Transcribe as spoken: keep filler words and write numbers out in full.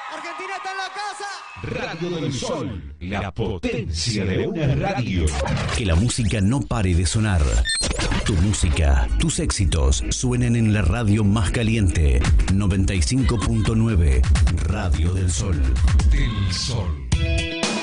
Argentina está en la casa. Radio del Sol, la potencia de una radio. Que la música no pare de sonar. Tu música, tus éxitos suenen en la radio más caliente. noventa y cinco punto nueve, Radio del Sol. Del Sol.